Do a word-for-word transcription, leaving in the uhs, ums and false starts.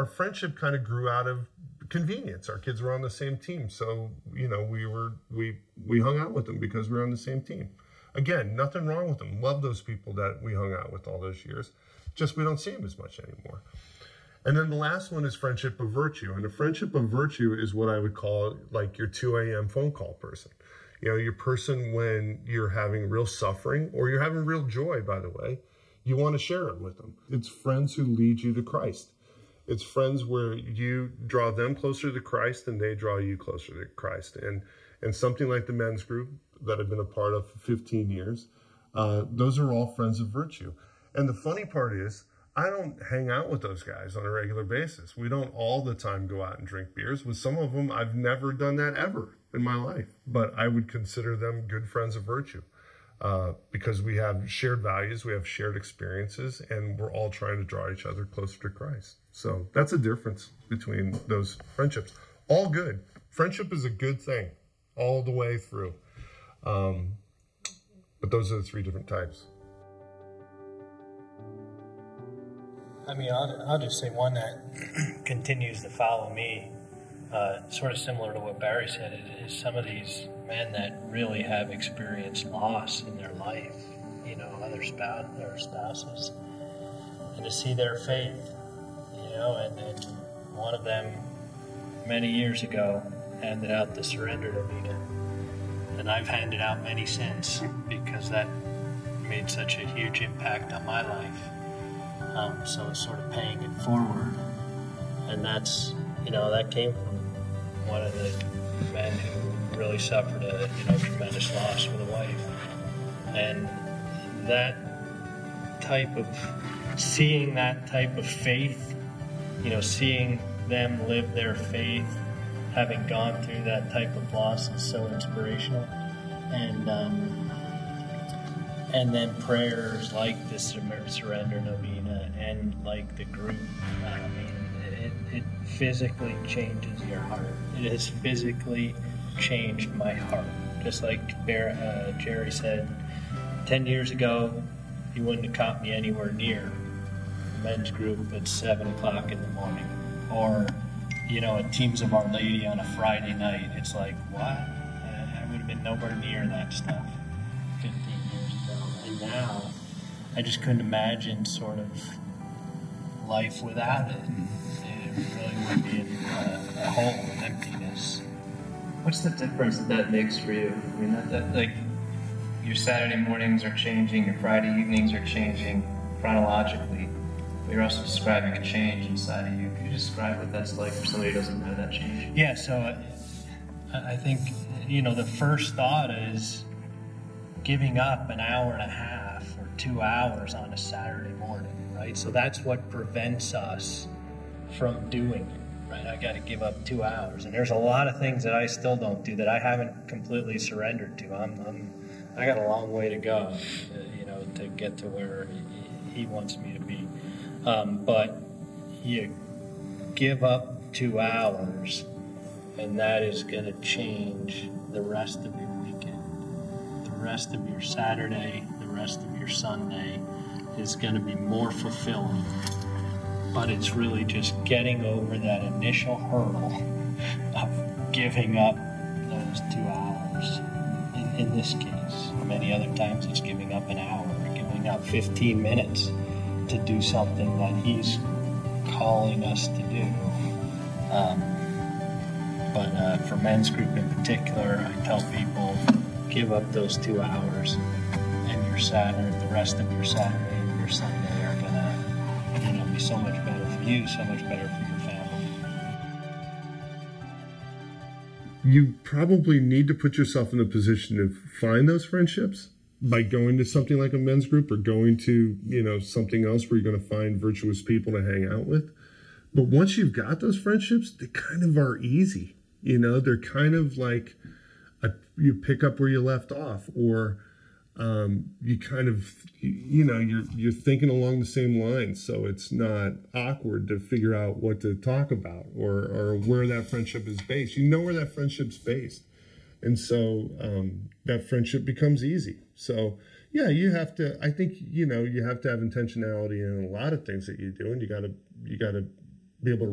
our friendship kind of grew out of convenience. Our kids were on the same team, so you know we were we we hung out with them because we were on the same team. Again, nothing wrong with them. Love those people that we hung out with all those years. Just we don't see them as much anymore. And then the last one is friendship of virtue. And a friendship of virtue is what I would call like your two a.m. phone call person. You know, your person when you're having real suffering or you're having real joy, by the way, you want to share it with them. It's friends who lead you to Christ. It's friends where you draw them closer to Christ and they draw you closer to Christ. And and something like the men's group that I've been a part of for fifteen years, uh, those are all friends of virtue. And the funny part is, I don't hang out with those guys on a regular basis. We don't all the time go out and drink beers. With some of them, I've never done that ever in my life. But I would consider them good friends of virtue uh, because we have shared values, we have shared experiences, and we're all trying to draw each other closer to Christ. So that's a difference between those friendships. All good. Friendship is a good thing all the way through. Um, but those are the three different types. I mean, I'll, I'll just say one that continues to follow me, uh, sort of similar to what Barry said, is, is some of these men that really have experienced loss in their life, you know, other spouse, their spouses, and to see their faith, you know, and, and one of them many years ago handed out the surrender novena, and I've handed out many since because that made such a huge impact on my life. Um, so it's sort of paying it forward, and that's, you know, that came from one of the men who really suffered a, you know, tremendous loss with a wife, and that type of, seeing that type of faith, you know, seeing them live their faith, having gone through that type of loss is so inspirational, and um, and then prayers like the surrender novena and like the group, I mean, it, it physically changes your heart. It has physically changed my heart. Just like Bear, uh, Jerry said, ten years ago, he wouldn't have caught me anywhere near a men's group at seven o'clock in the morning. Or, you know, at Teams of Our Lady on a Friday night. It's like, what? I would have been nowhere near that stuff fifteen years ago. And now, I just couldn't imagine sort of life without it. It really would be a, a hole, an emptiness. What's the difference that that makes for you? I mean, that, that like, your Saturday mornings are changing, your Friday evenings are changing chronologically, but you're also describing a change inside of you. Could you describe what that's like for somebody who doesn't know that change? Yeah, so uh, I think, you know, the first thought is giving up an hour and a half or two hours on a Saturday morning, right? So that's what prevents us from doing it, right? I got to give up two hours. And there's a lot of things that I still don't do that I haven't completely surrendered to. I'm, I'm I got a long way to go, uh, you know, to get to where he, he wants me to be. Um, but you give up two hours, and that is going to change the rest of your weekend. The rest of your Saturday, the rest of your Sunday is going to be more fulfilling. But it's really just getting over that initial hurdle of giving up those two hours. In, in this case, many other times it's giving up an hour, giving up fifteen minutes to do something that he's calling us to do. Um, but uh, for men's group in particular, I tell people, give up those two hours, and your Saturday, the rest of your Saturday and your Sunday are gonna, you know, be so much better for you, so much better for your family. You probably need to put yourself in a position to find those friendships by going to something like a men's group or going to, you know, something else where you're going to find virtuous people to hang out with. But once you've got those friendships, they kind of are easy. You know, they're kind of like a, you pick up where you left off, or um, you kind of, you know, you're you're thinking along the same lines, so it's not awkward to figure out what to talk about or or where that friendship is based. You know where that friendship's based, and so um, that friendship becomes easy. So yeah, you have to. I think you know you have to have intentionality in a lot of things that you do, and you gotta you gotta be able to